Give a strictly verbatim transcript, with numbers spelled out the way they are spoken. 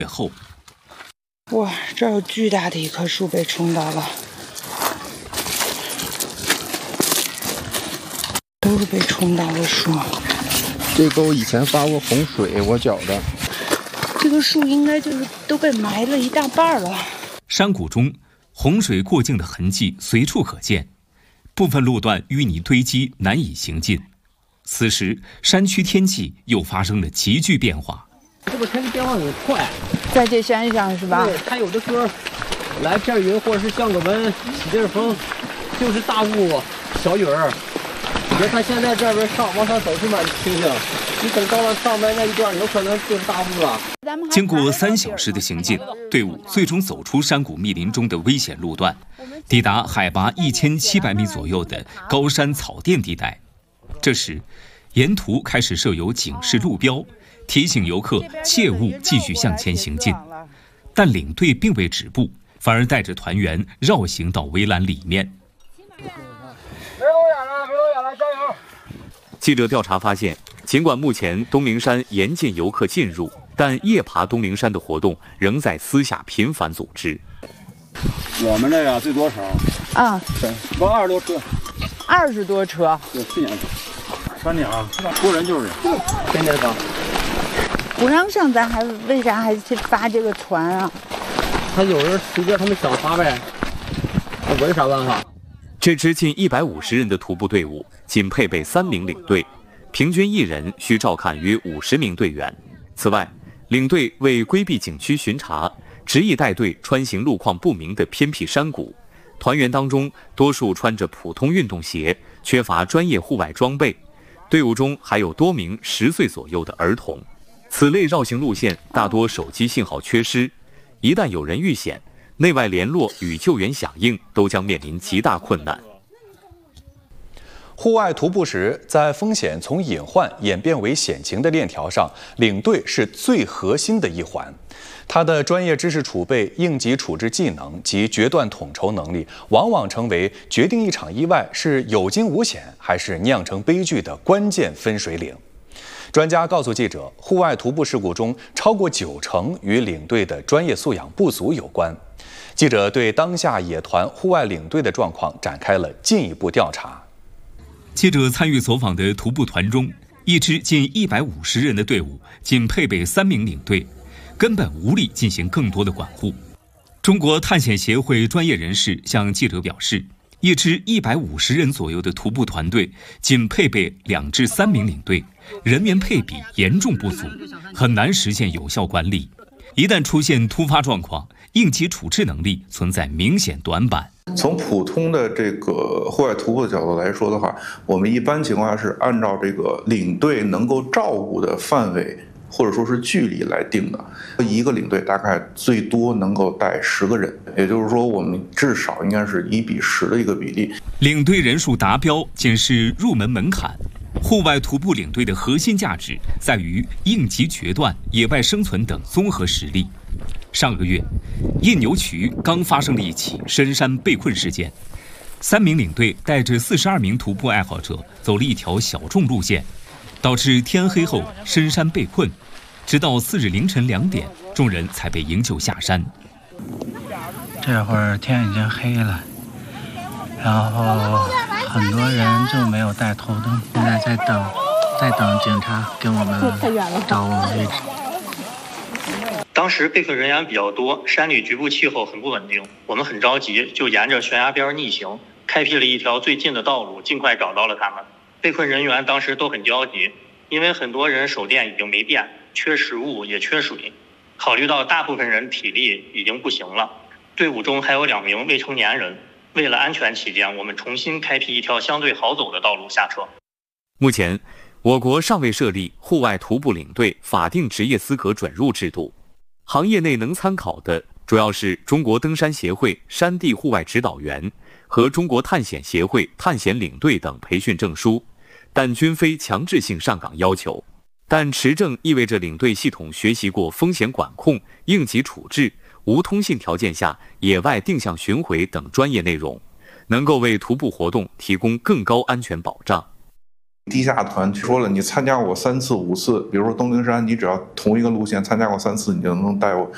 后。 哇，这有巨大的一棵树被冲倒了，都是被冲倒的树。 这沟以前发过洪水，我觉得这个树应该就是都被埋了一大半了。 山谷中洪水过境的痕迹随处可见，部分路段淤泥堆积，难以行进。此时山区天气又发生了急剧变化。 这不天气变化很快， 在这山上是吧？ 对，它有的时候来片云，或者是降个温，起阵风，就是大雾小雨儿。你别看现在这边上往上走是蛮清静，你等到了上边那一段，有可能就是大雾了。 经过三小时的行进，队伍最终走出山谷密林中的危险路段，抵达海拔一千七百米左右的高山草甸地带。这时，沿途开始设有警示路标，提醒游客切勿继续向前行进。但领队并未止步，反而带着团员绕行到围栏里面。 别走远了，别走远了，加油！ 记者调查发现，尽管目前东陵山严禁游客进入，但夜爬东陵山的活动仍在私下频繁组织。 我们这个最多少？ 啊， 刚二十多车。 二十多车。 对，去年三年啊，多人就是天天上。 不让上，咱还为啥还去发这个船啊？ 他有人随便他们想发呗，我有啥办法？ 这支近一百五十人的徒步队伍仅配备三名领队，平均一人需照看约五十名队员。此外，领队为规避景区巡查，执意带队穿行路况不明的偏僻山谷。团员当中，多数穿着普通运动鞋，缺乏专业户外装备。队伍中还有多名十岁左右的儿童。此类绕行路线大多手机信号缺失，一旦有人遇险，内外联络与救援响应都将面临极大困难。 户外徒步时，在风险从隐患演变为险情的链条上，领队是最核心的一环。他的专业知识储备、应急处置技能及决断统筹能力，往往成为决定一场意外是有惊无险还是酿成悲剧的关键分水岭。专家告诉记者，户外徒步事故中超过九成与领队的专业素养不足有关。记者对当下野团户外领队的状况展开了进一步调查。 记者参与走访的徒步团中，一支近一百五十人的队伍仅配备三名领队，根本无力进行更多的管护。中国探险协会专业人士向记者表示，一支一百五十人左右的徒步团队仅配备两至三名领队，人员配比严重不足，很难实现有效管理。一旦出现突发状况，应急处置能力存在明显短板。 从普通的这个户外徒步的角度来说的话，我们一般情况下是按照这个领队能够照顾的范围或者说是距离来定的。一个领队大概最多能够带十个人，也就是说我们至少应该是一比十的一个比例。 领队人数达标仅是入门门槛。户外徒步领队的核心价值在于应急决断、野外生存等综合实力。上个月，印牛渠刚发生了一起深山被困事件，三名领队带着四十二名徒步爱好者走了一条小众路线，导致天黑后深山被困，直到次日凌晨两点，众人才被营救下山。 这会儿天已经黑了，然后很多人就没有带头灯，现在在等，在等警察给我们找我们位置。 当时被困人员比较多，山里局部气候很不稳定，我们很着急，就沿着悬崖边逆行，开辟了一条最近的道路，尽快找到了他们。被困人员当时都很焦急，因为很多人手电已经没电，缺食物也缺水。考虑到大部分人体力已经不行了，队伍中还有两名未成年人，为了安全起见，我们重新开辟一条相对好走的道路下车。 目前，我国尚未设立户外徒步领队法定职业资格准入制度。行业内能参考的主要是中国登山协会山地户外指导员和中国探险协会探险领队等培训证书，但均非强制性上岗要求。但持证意味着领队系统学习过风险管控、应急处置、无通信条件下野外定向巡回等专业内容，能够为徒步活动提供更高安全保障。 地下团说了，你参加过三次五次，比如说东陵山，你只要同一个路线参加过三次，你就能带我